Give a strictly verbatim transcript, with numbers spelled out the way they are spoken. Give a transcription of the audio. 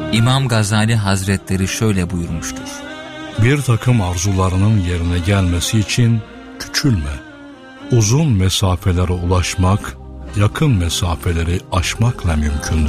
İmam Gazali Hazretleri şöyle buyurmuştur: Bir takım arzularının yerine gelmesi için küçülme. Uzun mesafelere ulaşmak, yakın mesafeleri aşmakla mümkündür.